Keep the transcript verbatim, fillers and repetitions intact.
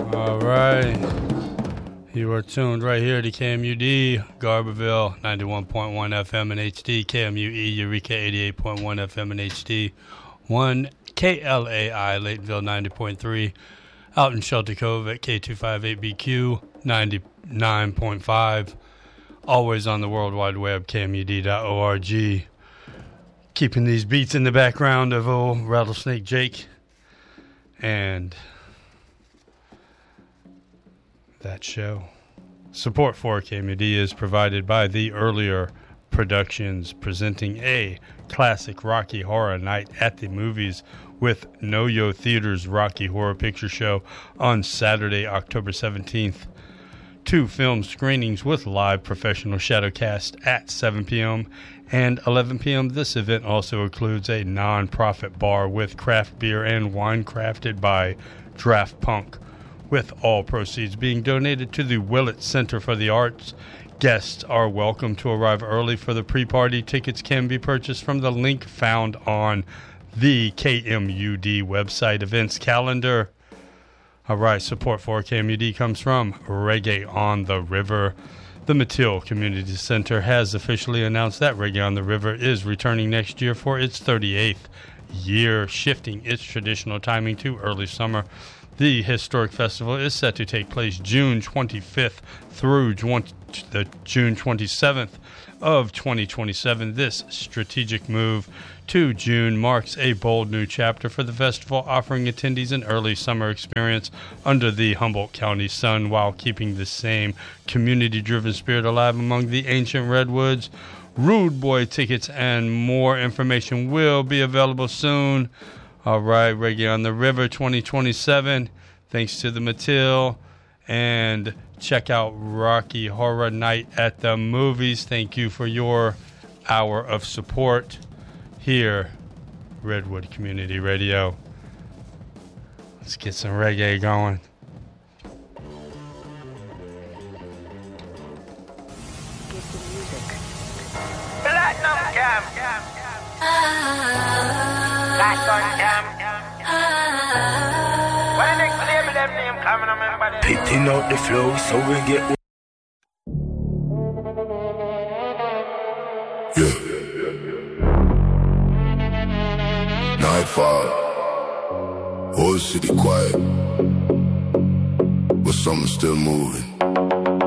All right. You are tuned right here to K M U D, Garberville, ninety-one point one F M and H D, K M U E, Eureka, eighty-eight point one F M and H D, one K L A I, Laytonville, ninety point three, out in Shelter Cove at K two fifty-eight B Q, ninety-nine point five, always on the World Wide Web, K M U D dot org. Keeping these beats in the background of old Rattlesnake Jake and that show. Support for K M U D is provided by the Earlier Productions, presenting a classic Rocky Horror Night at the Movies with No-Yo Theater's Rocky Horror Picture Show on Saturday, October seventeenth. Two film screenings with live professional shadowcast at seven p.m. and eleven p.m. This event also includes a non-profit bar with craft beer and wine crafted by Draft Punk, with all proceeds being donated to the Willett Center for the Arts. Guests are welcome to arrive early for the pre-party. Tickets can be purchased from the link found on the K M U D website events calendar. All right, support for K M U D comes from Reggae on the River. The Mattil Community Center has officially announced that Reggae on the River is returning next year for its thirty-eighth year, shifting its traditional timing to early summer. The historic festival is set to take place June twenty-fifth through the June twenty-seventh of twenty twenty-seven. This strategic move to June marks a bold new chapter for the festival, offering attendees an early summer experience under the Humboldt County sun while keeping the same community-driven spirit alive among the ancient redwoods. Rude Boy tickets and more information will be available soon. All right, Reggae on the River twenty twenty-seven, thanks to the Mattil. And check out Rocky Horror Night at the Movies. Thank you for your hour of support here, Redwood Community Radio. Let's get some reggae going. Platinum Cam. Platinum Cam. When the next label them name coming on my body. Pitting out the flow so we get. Yeah. Nightfall. Whole city quiet, but something's still moving.